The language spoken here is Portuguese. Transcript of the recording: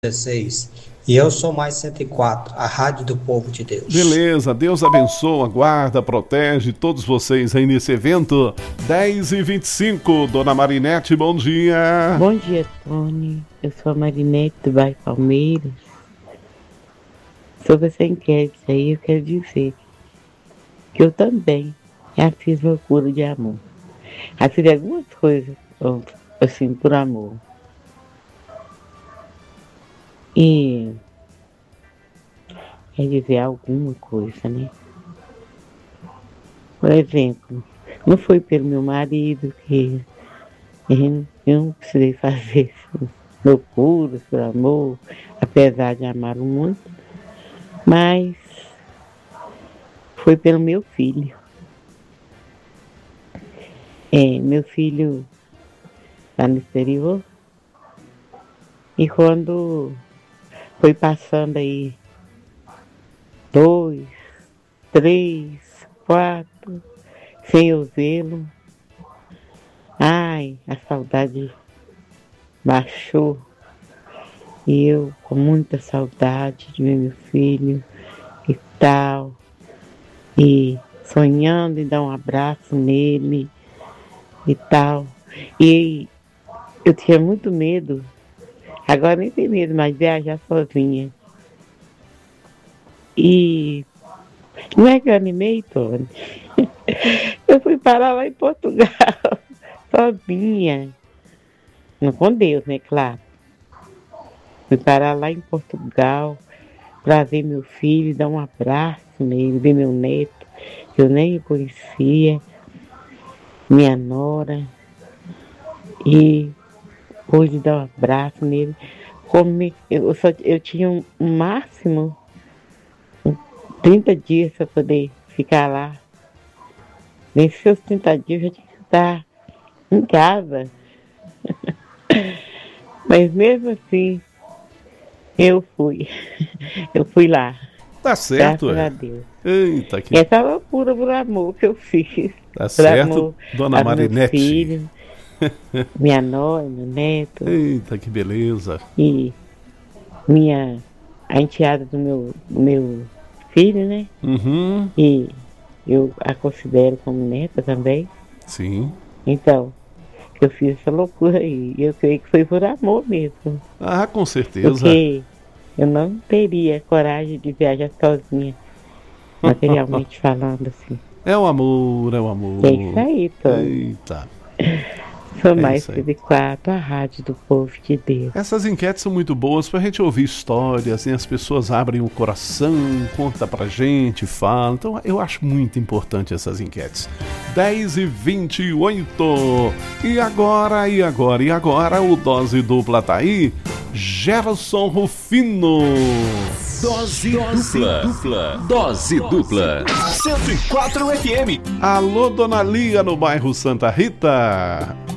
16. E eu sou mais 104, a Rádio do Povo de Deus. Beleza, Deus abençoa, guarda, protege todos vocês aí nesse evento. 10h25, Dona Marinete, bom dia. Bom dia, Tony. Eu sou a Marinete do bairro Palmeiras. Sobre essa enquete aí, eu quero dizer que eu também já fiz loucura de amor. Já fiz algumas coisas, assim, por amor. E quer dizer alguma coisa, né? Por exemplo, não foi pelo meu marido que eu não precisei fazer loucuras por amor, apesar de amá-lo muito, mas foi pelo meu filho. Meu filho está no exterior e quando foi passando aí 2, 3, 4, sem eu vê-lo, ai, a saudade baixou. E eu com muita saudade de ver meu filho e tal, e sonhando em dar um abraço nele e tal. E eu tinha muito medo, agora nem tenho medo mais de viajar sozinha. E não é que eu animei, Tony. Eu fui parar lá em Portugal, sozinha. Não com Deus, né, claro. Fui parar lá em Portugal para ver meu filho, dar um abraço nele, ver meu neto, que eu nem conhecia, minha nora. E hoje dar um abraço nele. Eu tinha um máximo 30 dias para poder ficar lá. Nesses 30 dias eu já tinha que estar em casa. Mas mesmo assim, eu fui lá. Tá certo, graças a Deus. Eita, que... Essa loucura por amor que eu fiz. Tá certo, amor, Dona Marinete. Meu filho, minha nora, meu neto. Eita, que beleza. E a enteada do meu filho, né? Uhum. E eu a considero como neta também. Sim. Então, eu fiz essa loucura aí. Eu creio que foi por amor mesmo. Ah, com certeza. Porque eu não teria coragem de viajar sozinha, materialmente falando assim. É o amor, é o amor. É isso aí, Tony. Eita. Sou mais 104, a Rádio do Povo de Deus. Essas enquetes são muito boas pra gente ouvir histórias, né? As pessoas abrem o coração, conta pra gente, falam. Então eu acho muito importante essas enquetes. 10h28. E agora, o Dose Dupla tá aí. Gerson Rufino. Dose dupla. Dose dupla. 104 FM. Alô, Dona Lia, no bairro Santa Rita.